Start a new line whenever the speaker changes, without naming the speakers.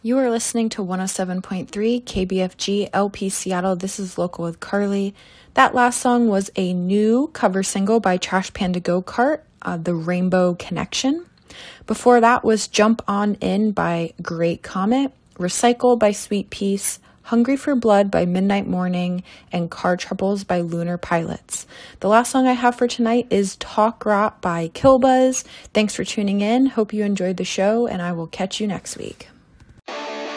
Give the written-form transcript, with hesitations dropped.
You are listening to 107.3 KBFG LP Seattle. This is Local with Carly. That last song was a new cover single by Trash Panda Go-Kart, The Rainbow Connection. Before that was Jump On In by Great Comet, Recycle by Sweet Peace, Hungry for Blood by Midnight Morning, and Car Troubles by Lunar Pilots. The last song I have for tonight is Talk Rot by Killbuzz. Thanks for tuning in. Hope you enjoyed the show, and I will catch you next week.